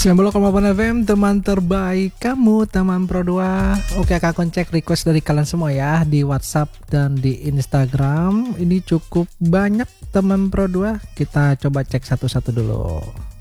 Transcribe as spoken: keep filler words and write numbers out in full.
sembilan puluh koma delapan F M, teman terbaik kamu, teman Pro dua. Oke, Kak Akun cek request dari kalian semua ya di WhatsApp dan di Instagram. Ini cukup banyak teman Pro dua. Kita coba cek satu-satu dulu.